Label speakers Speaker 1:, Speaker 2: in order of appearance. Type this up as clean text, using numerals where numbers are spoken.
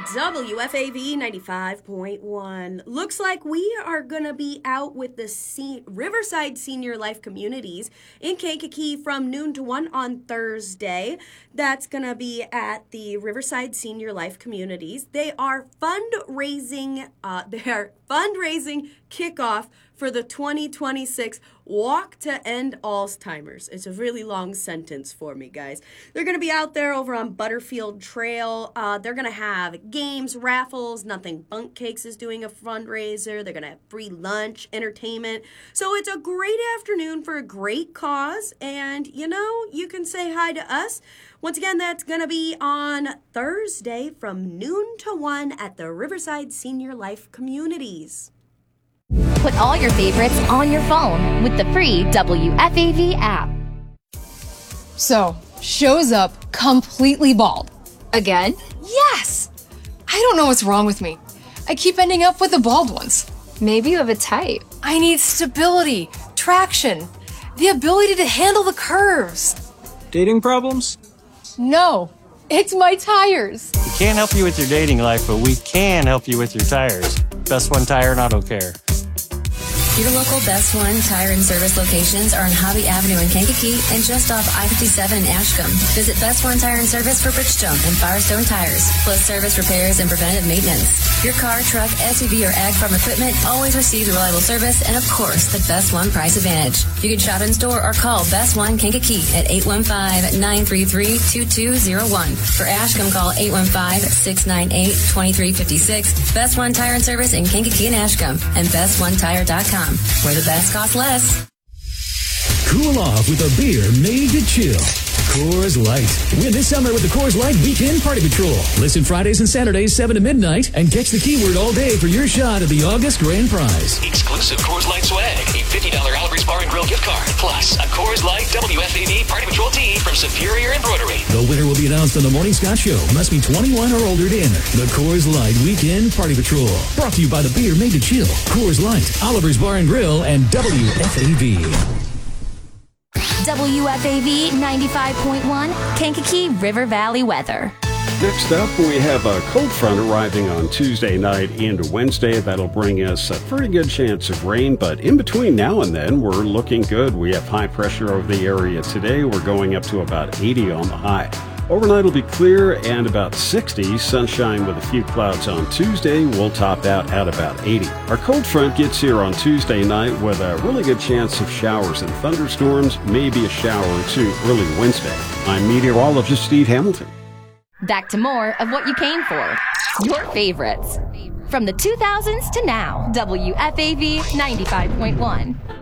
Speaker 1: WFAV 95.1. Looks like we are going to be out with the Riverside Senior Life Communities in Kankakee from noon to 1 on Thursday. That's going to be at the Riverside Senior Life Communities. They are fundraising kickoff for the 2026 Walk to End Alzheimer's. It's a really long sentence for me, guys. They're going to be out there over on Butterfield Trail. They're going to have games, raffles. Nothing Bunk Cakes is doing a fundraiser. They're going to have free lunch, entertainment. So it's a great afternoon for a great cause. And, you can say hi to us. Once again, that's going to be on Thursday from noon to 1 at the Riverside Senior Life Communities.
Speaker 2: Put all your favorites on your phone with the free WFAV app.
Speaker 3: So, shows up completely bald. Again? Yes! I don't know what's wrong with me. I keep ending up with the bald ones.
Speaker 4: Maybe you have a type.
Speaker 3: I need stability, traction, the ability to handle the curves.
Speaker 5: Dating problems?
Speaker 3: No, it's my tires.
Speaker 5: We can't help you with your dating life, but we can help you with your tires. Best One Tire and Auto Care.
Speaker 6: Your local Best One Tire and Service locations are on Hobby Avenue in Kankakee and just off I-57 in Ashcombe. Visit Best One Tire and Service for Bridgestone and Firestone tires, plus service repairs and preventive maintenance. Your car, truck, SUV, or ag farm equipment always receives reliable service and, of course, the Best One price advantage. You can shop in store or call Best One Kankakee at 815-933-2201. For Ashcombe, call 815-698-2356. Best One Tire and Service in Kankakee and Ashcombe and bestonetire.com. Where the best costs less.
Speaker 7: Cool off with a beer made to chill. Coors Light. Win this summer with the Coors Light Weekend Party Patrol. Listen Fridays and Saturdays 7 to midnight and catch the keyword all day for your shot at the August grand prize.
Speaker 8: Exclusive Coors Light swag. A $50 Oliver's Bar and Grill gift card. Plus a Coors Light WFAV Party Patrol tee from Superior Embroidery.
Speaker 7: The winner will be announced on the Morning Scott Show. Must be 21 or older to enter. The Coors Light Weekend Party Patrol. Brought to you by the beer made to chill. Coors Light, Oliver's Bar and Grill, and WFAV.
Speaker 2: WFAV 95.1 Kankakee River Valley weather.
Speaker 9: Next up, we have a cold front arriving on Tuesday night into Wednesday. That'll bring us a pretty good chance of rain, but in between now and then, we're looking good. We have high pressure over the area today. We're going up to about 80 on the high. Overnight will be clear and about 60. Sunshine with a few clouds on Tuesday. We'll top out at about 80. Our cold front gets here on Tuesday night with a really good chance of showers and thunderstorms, maybe a shower or two early Wednesday. I'm meteorologist Steve Hamilton.
Speaker 2: Back to more of what you came for. Your favorites. From the 2000s to now. WFAV 95.1.